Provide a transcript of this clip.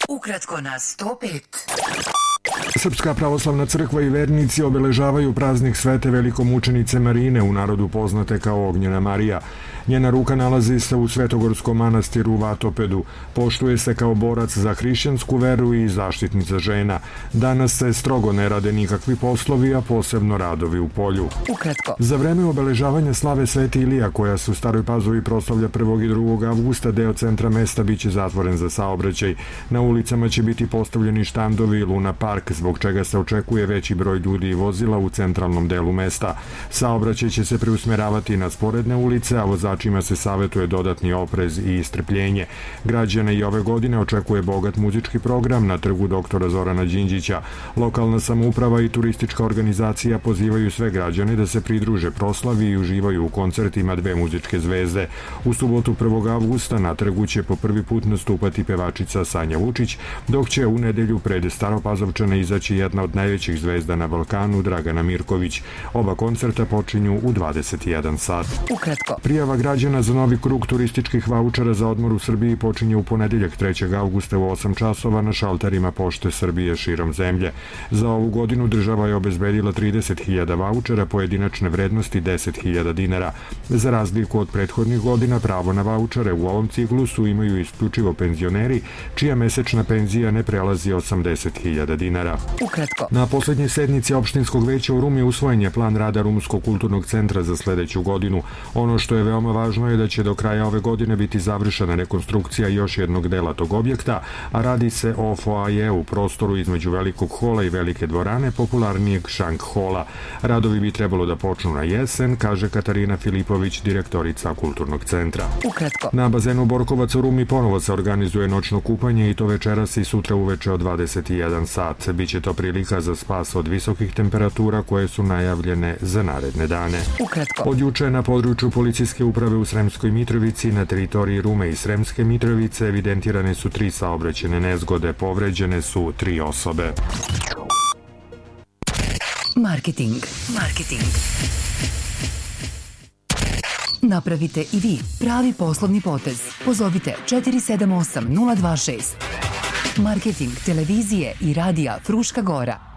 Ukratko na 105. Srpska pravoslavna crkva i vernici obeležavaju praznik Svete velikomučenice Marine, u narodu poznate kao Ognjena Marija. Njena ruka nalazi se u Svetogorskom manastiru u Vatopedu. Poštuje se kao borac za hrišćansku veru i zaštitnica žena. Danas se strogo ne rade nikakvi poslovi, a posebno radovi u polju. Ukratko. Za vreme obeležavanja slave Sveti Ilija, koja se u Staroj Pazovi proslavlja 1. i 2. avgusta, deo centra mesta biće zatvoren za saobraćaj. Na ulicama će biti postavljeni štandovi i Luna Park, zbog čega se očekuje veći broj ljudi i vozila u centralnom delu mesta. Saobraćaj će se preusmeravati na sporedne ulice, a vozačima se savetuje dodatni oprez i istrpljenje. Građane i ove godine očekuje bogat muzički program na trgu doktora Zorana Đinđića. Lokalna samouprava i turistička organizacija pozivaju sve građane da se pridruže proslavi i uživaju u koncertima dve muzičke zvezde. U subotu 1. avgusta na trgu će po prvi put nastupati pevačica Sanja Vučić, dok će u nedelju pred Staropazovčane izaći jedna od najvećih zvezda na Balkanu, Dragana Mirković. Oba koncerta počinju u 21 sat. Ukratko. Prijava građana za novi krug turističkih vaučera za odmor u Srbiji počinje u ponedeljak 3. avgusta u 8 časova na šalterima Pošte Srbije širom zemlje. Za ovu godinu država je obezbedila 30.000 vaučera pojedinačne vrednosti 10.000 dinara. Za razliku od prethodnih godina, pravo na vaučere u ovom ciklusu imaju isključivo penzioneri čija mesečna penzija ne prelazi 80.000 dinara. Ukratko. Na poslednjoj sednici opštinskog veća u Rumi usvojen je plan rada Rumskog kulturnog centra za sledeću godinu. Ono što je veoma važno je da će do kraja ove godine biti završena rekonstrukcija još jednog dela tog objekta, a radi se o foaje u prostoru između Velikog hola i Velike dvorane, popularnijeg Šank hola. Radovi bi trebalo da počnu na jesen, kaže Katarina Filipović, direktorica kulturnog centra. Ukratko. Na bazenu Borkovac u Rumi ponovo se organizuje noćno kupanje i to večeras i sutra uveče od 21 sat. Biće to prilika za spas od visokih temperatura koje su najavljene za naredne dane. Ukratko. Od juče na području policijske uprave u Sremskoj Mitrovici na teritoriji Rume i Sremske Mitrovice evidentirane su 3 saobraćajne nezgode, povređene su 3 osobe. Marketing. Napravite i vi pravi poslovni potez. Pozovite 478 026. Marketing televizije i radija Fruška Gora.